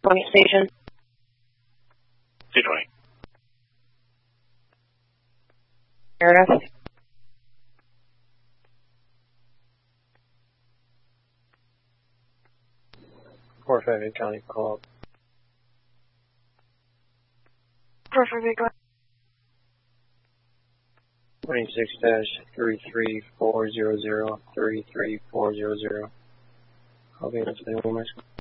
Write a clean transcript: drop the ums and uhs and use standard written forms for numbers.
Point station. 220. Meredith. Four 5 County call. 458, go ahead. 26-33400, 33400. I'll be in the